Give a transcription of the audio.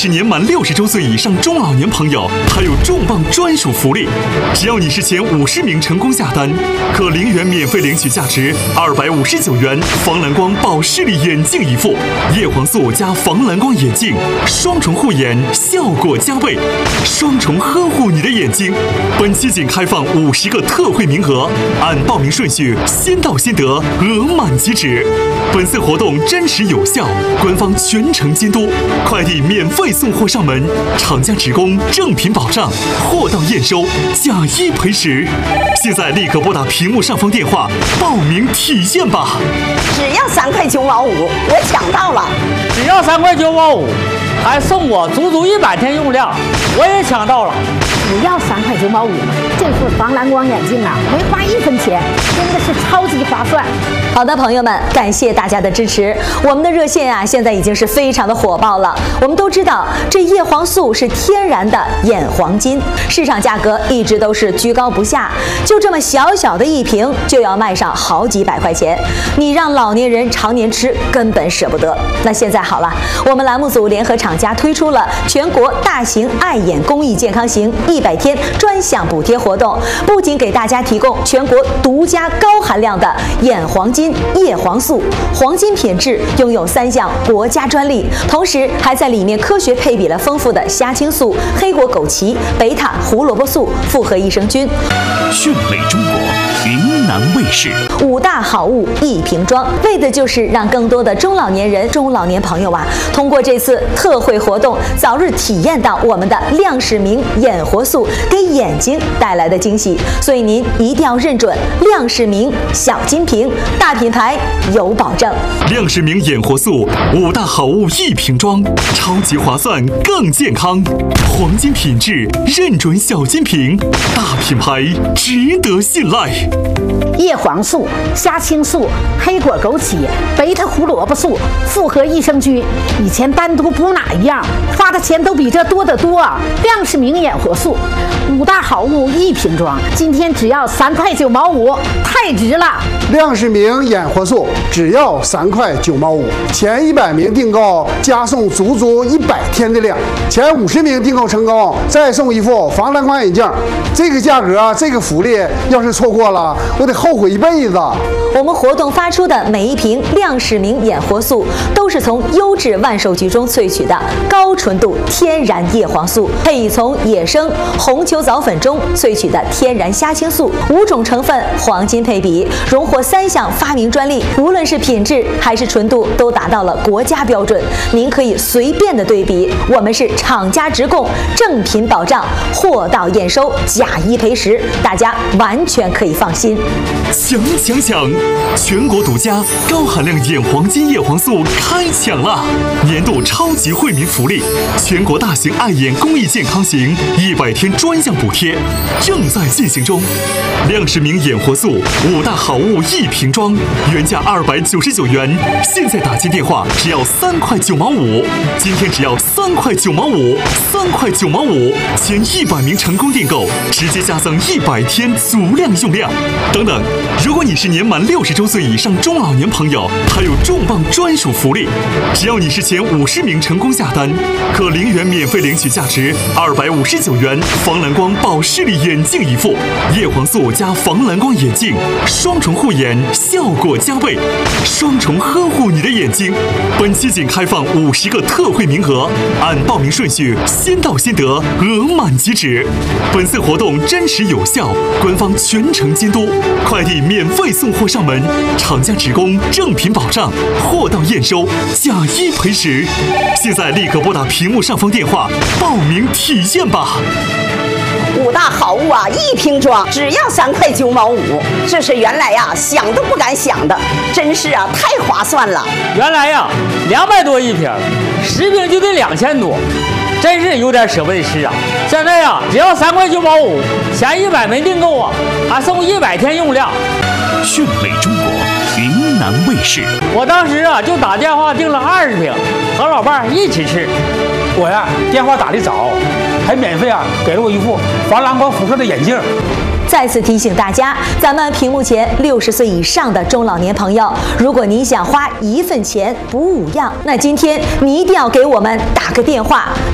是年满60周岁以上中老年朋友，还有重磅专属福利！只要你是前50名成功下单，可0元免费领取价值259元防蓝光保视力眼镜一副，叶黄素加防蓝光眼镜，双重护眼，效果加倍，双重呵护你的眼睛。本期仅开放50个特惠名额，按报名顺序先到先得，额满即止。本次活动真实有效，官方全程监督，快递免费送货上门，厂家职工正品保障，货到验收，假一赔10。现在立刻拨打屏幕上方电话报名体验吧！ 只要3块9毛5，我抢到了！ 只要3块9毛5，还送我足足100天用量，我也抢到了！ 只要3块9毛5，这副防蓝光眼镜啊，没花1分钱，真的是超级划算。 好的，朋友们，感谢大家的支持。我们的热线啊，现在已经是非常的火爆了。我们都知道，这叶黄素是天然的眼黄金，市场价格一直都是居高不下，就这么小小的一瓶就要卖上好几百块钱，你让老年人常年吃根本舍不得。那现在好了，我们栏目组联合厂家推出了全国大型爱眼公益健康行100天专享补贴活动，不仅给大家提供全国独家高含量的眼黄金、叶黄素、黄金品质，拥有3项国家专利，同时还在里面科学配比了丰富的虾青素、黑果枸杞、贝塔胡萝卜素、复合益生菌。 炫美中国，云南卫视 5大好物1瓶装，为的就是让更多的中老年朋友啊，通过这次特惠活动，早日体验到我们的亮视明眼活素给眼睛带来的惊喜。所以您一定要认准亮视明小金瓶，大品牌有保证。 亮视明眼活素5大好物1瓶装，超级划算，更健康，黄金品质，认准小金瓶，大品牌，值得信赖。 叶黄素、虾青素、黑果枸杞、贝塔胡萝卜素、复合益生菌，以前单独补哪一样，花的钱都比这多得多。亮视明眼活素5大好物1瓶装，今天只要3块9毛5，太值了！ 亮视明眼活素只要3块9毛5，前100名订购加送足100天的量，前50名订购成功再送一副防蓝光眼镜。这个价格，这个福利，要是错过了，我得后悔一辈子。 我们活动发出的每一瓶亮视明眼活素，都是从优质万寿菊中萃取的高纯度天然叶黄素，配以从野生红球藻粉中萃取的天然虾青素，5种成分黄金配比，荣获3项发明专利，无论是品质还是纯度都达到了国家标准。您可以随便的对比，我们是厂家直供，正品保障，货到验收，假一赔10，大家完全可以放心。 抢！全国独家高含量眼黄金叶黄素开抢了！年度超级惠民福利，全国大型爱眼公益健康行100天专项补贴正在进行中。亮视明眼活素5大好物1瓶装，原价299元，现在打进电话只要3块9毛5，今天只要3块9毛5，3块9毛5，前100名成功订购直接加赠100天足量用量。等等，如果你是年满60周岁以上中老年朋友，还有重磅专属福利！只要你是前50名成功下单，可0元免费领取价值259元防蓝光保视力眼镜一副，叶黄素加防蓝光眼镜，双重护眼，效果加倍，双重呵护你的眼睛。本期仅开放50个特惠名额，按报名顺序先到先得，额满即止。本次活动真实有效，官方全程监督，快递免费送货上门，厂家职工正品保障，货到验收，假一赔10。现在立刻拨打屏幕上方电话报名体验吧 ！5大好物啊，1瓶装，只要3块9毛5，这是原来呀想都不敢想的，真是啊太划算了。 原来呀200多一瓶，10瓶就得2000多，真是有点舍不得吃啊！现在呀只要3块9毛5，前100名订购啊，还送100天用量。 炫美中国，云南卫视。 我当时啊就打电话订了20瓶，和老伴儿一起吃。 我呀电话打得早，还免费给了我一副防蓝光辐射的眼镜。 再次提醒大家，咱们屏幕前60岁以上的中老年朋友，如果您想花1份钱补5样，那今天你一定要给我们打个电话。